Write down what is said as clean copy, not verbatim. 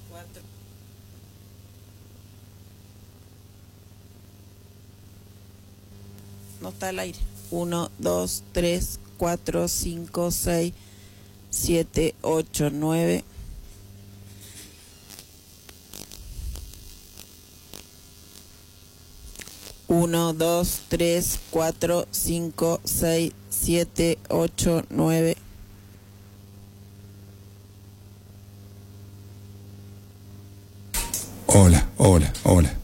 No está al aire. 1, 2, 3, 4, 5, 6, 7, 8, 9. Uno, dos, tres, cuatro, cinco, seis, siete, ocho, nueve. Hola, hola, hola.